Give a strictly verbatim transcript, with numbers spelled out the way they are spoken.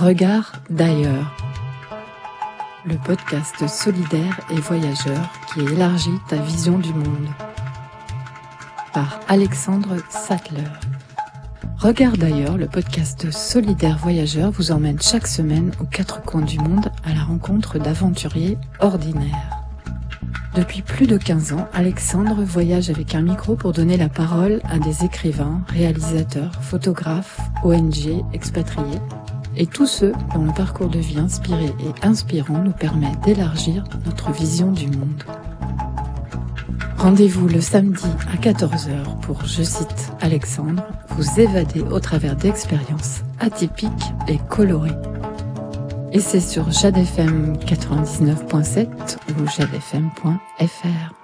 Regard d'ailleurs, le podcast solidaire et voyageur qui élargit ta vision du monde. Par Alexandre Sattler. Regard d'ailleurs, le podcast solidaire voyageur vous emmène chaque semaine aux quatre coins du monde à la rencontre d'aventuriers ordinaires. Depuis plus de quinze ans, Alexandre voyage avec un micro pour donner la parole à des écrivains, réalisateurs, photographes, O N G, expatriés, et tous ceux dont le parcours de vie inspiré et inspirant nous permet d'élargir notre vision du monde. Rendez-vous le samedi à quatorze heures pour, je cite Alexandre, vous évader au travers d'expériences atypiques et colorées. Et c'est sur Jade F M quatre-vingt-dix-neuf point sept ou jade f m point f r.